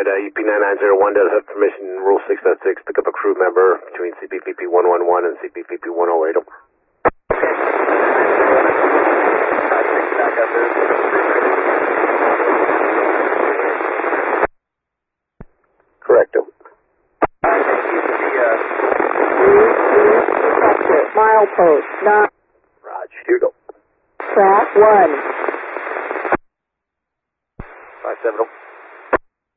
Right, UP9901 does have permission, Rule 6.6, pick up a crew member between CPVP 111 and CPVP 108. Over. Correct. Milepost 9. Roger, here you go. Track 1. 570.